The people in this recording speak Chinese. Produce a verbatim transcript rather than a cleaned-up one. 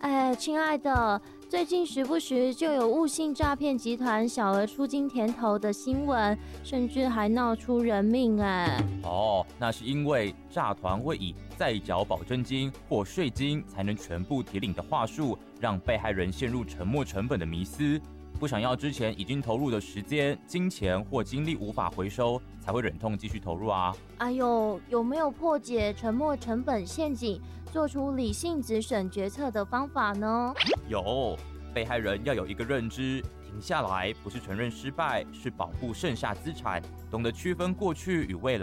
哎，亲爱的，最近时不时就有误信诈骗集团小额出金甜头的新闻，甚至还闹出人命哎。 哦，那是因为诈团会以再缴保证金或税金才能全部提领的话术，让被害人陷入沉没成本的迷思。不想要之前已经投入的时间、金钱或精力无法回收，才会忍痛继续投入啊。 哎呦，有没有破解沉没成本陷阱，做出理性止损决策的方法呢？ 有，被害人要有一个认知，停下来不是承认失败，是保护剩下资产，懂得区分过去与未来。